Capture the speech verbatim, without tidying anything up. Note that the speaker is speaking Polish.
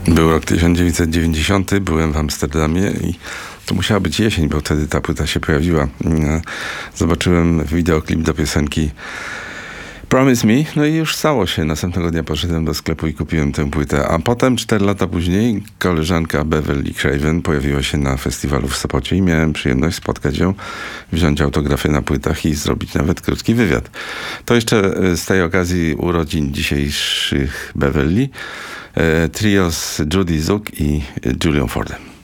Był rok tysiąc dziewięćset dziewięćdziesiąty, byłem w Amsterdamie i to musiała być jesień, bo wtedy ta płyta się pojawiła. Zobaczyłem wideoklip do piosenki Promise Me, no i już stało się. Następnego dnia poszedłem do sklepu i kupiłem tę płytę. A potem, cztery lata później, koleżanka Beverly Craven pojawiła się na festiwalu w Sopocie i miałem przyjemność spotkać ją, wziąć autografy na płytach i zrobić nawet krótki wywiad. To jeszcze z tej okazji urodzin dzisiejszych Beverly. Trio z Judy Zook i Julian Fordem.